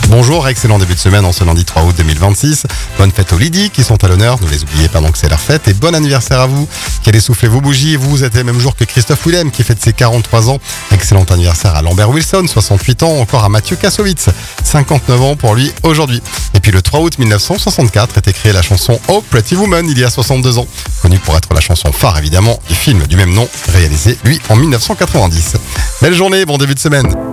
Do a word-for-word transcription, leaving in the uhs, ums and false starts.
Bonjour, excellent début de semaine en ce lundi trois août deux mille vingt-six. Bonne fête aux Lydie qui sont à l'honneur, ne les oubliez pas donc c'est leur fête. Et bon anniversaire à vous qui allez souffler vos bougies. Vous êtes le même jour que Christophe Willem qui fête ses quarante-trois ans. Excellent anniversaire à Lambert Wilson, soixante-huit ans. Encore à Mathieu Kassovitz, cinquante-neuf ans pour lui aujourd'hui. Et puis le trois août mille neuf cent soixante-quatre était créée la chanson Oh Pretty Woman il y a soixante-deux ans. Connue pour être la chanson phare évidemment du film du même nom, réalisé lui en mille neuf cent quatre-vingt-dix. Belle journée, bon début de semaine.